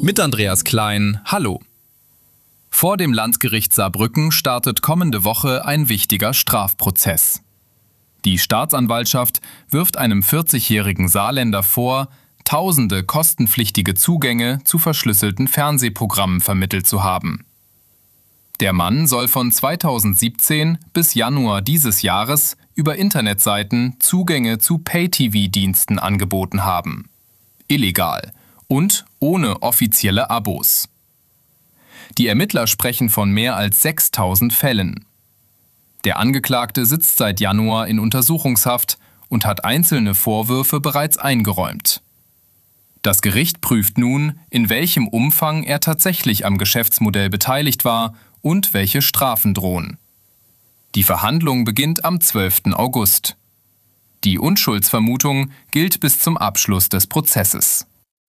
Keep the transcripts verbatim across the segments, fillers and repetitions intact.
Mit Andreas Klein, hallo. Vor dem Landgericht Saarbrücken startet kommende Woche ein wichtiger Strafprozess. Die Staatsanwaltschaft wirft einem vierzigjährigen Saarländer vor, tausende kostenpflichtige Zugänge zu verschlüsselten Fernsehprogrammen vermittelt zu haben. Der Mann soll von zweitausendsiebzehn bis Januar dieses Jahres über Internetseiten Zugänge zu Pay-T V-Diensten angeboten haben. Illegal und ohne offizielle Abos. Die Ermittler sprechen von mehr als sechstausend Fällen. Der Angeklagte sitzt seit Januar in Untersuchungshaft und hat einzelne Vorwürfe bereits eingeräumt. Das Gericht prüft nun, in welchem Umfang er tatsächlich am Geschäftsmodell beteiligt war und welche Strafen drohen. Die Verhandlung beginnt am zwölften August. Die Unschuldsvermutung gilt bis zum Abschluss des Prozesses.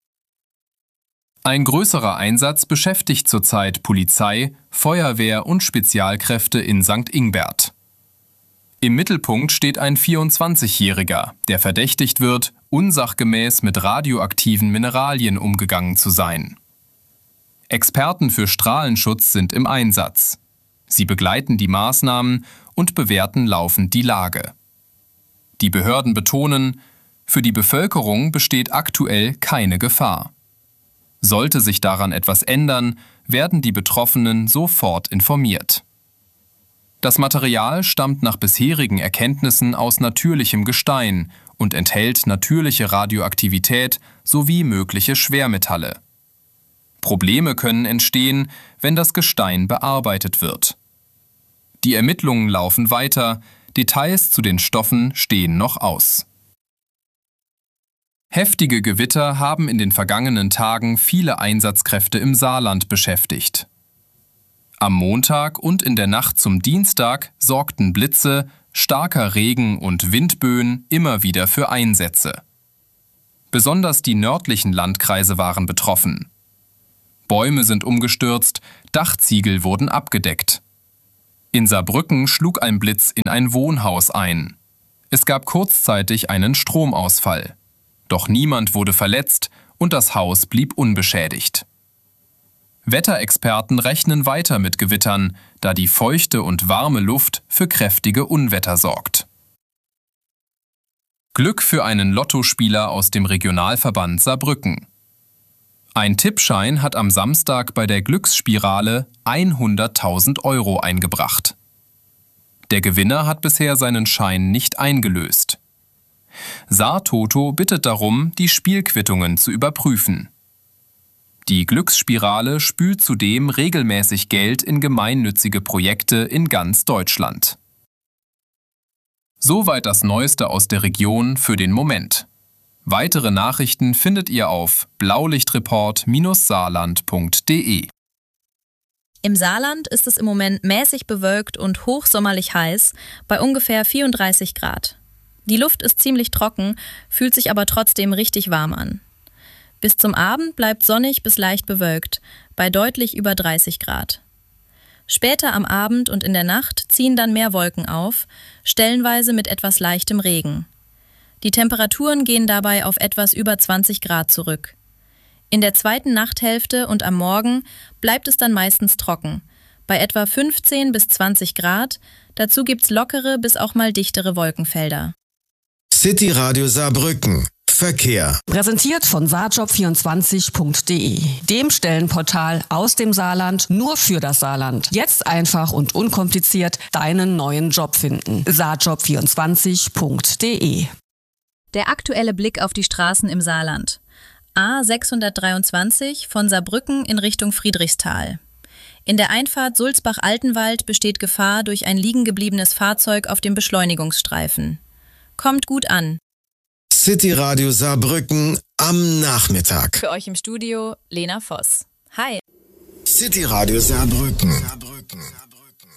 Ein größerer Einsatz beschäftigt zurzeit Polizei, Feuerwehr und Spezialkräfte in Sankt Ingbert. Im Mittelpunkt steht ein vierundzwanzigjähriger, der verdächtigt wird, unsachgemäß mit radioaktiven Mineralien umgegangen zu sein. Experten für Strahlenschutz sind im Einsatz. Sie begleiten die Maßnahmen und bewerten laufend die Lage. Die Behörden betonen, für die Bevölkerung besteht aktuell keine Gefahr. Sollte sich daran etwas ändern, werden die Betroffenen sofort informiert. Das Material stammt nach bisherigen Erkenntnissen aus natürlichem Gestein und enthält natürliche Radioaktivität sowie mögliche Schwermetalle. Probleme können entstehen, wenn das Gestein bearbeitet wird. Die Ermittlungen laufen weiter, Details zu den Stoffen stehen noch aus. Heftige Gewitter haben in den vergangenen Tagen viele Einsatzkräfte im Saarland beschäftigt. Am Montag und in der Nacht zum Dienstag sorgten Blitze, starker Regen und Windböen immer wieder für Einsätze. Besonders die nördlichen Landkreise waren betroffen. Bäume sind umgestürzt, Dachziegel wurden abgedeckt. In Saarbrücken schlug ein Blitz in ein Wohnhaus ein. Es gab kurzzeitig einen Stromausfall. Doch niemand wurde verletzt und das Haus blieb unbeschädigt. Wetterexperten rechnen weiter mit Gewittern, da die feuchte und warme Luft für kräftige Unwetter sorgt. Glück für einen Lottospieler aus dem Regionalverband Saarbrücken. Ein Tippschein hat am Samstag bei der Glücksspirale hunderttausend Euro eingebracht. Der Gewinner hat bisher seinen Schein nicht eingelöst. Saar-Toto bittet darum, die Spielquittungen zu überprüfen. Die Glücksspirale spült zudem regelmäßig Geld in gemeinnützige Projekte in ganz Deutschland. Soweit das Neueste aus der Region für den Moment. Weitere Nachrichten findet ihr auf blaulichtreport Bindestrich saarland punkt de. Im Saarland ist es im Moment mäßig bewölkt und hochsommerlich heiß, bei ungefähr vierunddreißig Grad. Die Luft ist ziemlich trocken, fühlt sich aber trotzdem richtig warm an. Bis zum Abend bleibt sonnig bis leicht bewölkt, bei deutlich über dreißig Grad. Später am Abend und in der Nacht ziehen dann mehr Wolken auf, stellenweise mit etwas leichtem Regen. Die Temperaturen gehen dabei auf etwas über zwanzig Grad zurück. In der zweiten Nachthälfte und am Morgen bleibt es dann meistens trocken, bei etwa fünfzehn bis zwanzig Grad, dazu gibt's lockere bis auch mal dichtere Wolkenfelder. City Radio Saarbrücken. Verkehr. Präsentiert von saarjob vierundzwanzig punkt de, dem Stellenportal aus dem Saarland nur für das Saarland. Jetzt einfach und unkompliziert deinen neuen Job finden. saarjob vierundzwanzig punkt de. Der aktuelle Blick auf die Straßen im Saarland. A sechshundertdreiundzwanzig von Saarbrücken in Richtung Friedrichsthal. In der Einfahrt Sulzbach-Altenwald besteht Gefahr durch ein liegengebliebenes Fahrzeug auf dem Beschleunigungsstreifen. Kommt gut an. City Radio Saarbrücken am Nachmittag. Für euch im Studio Lena Voss. Hi. City Radio Saarbrücken. Saarbrücken.